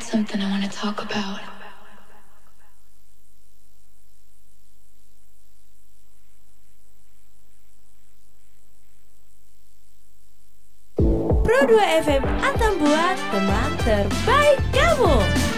got something I want to talk about. Pro 2 FM Atambua, teman terbaik kamu.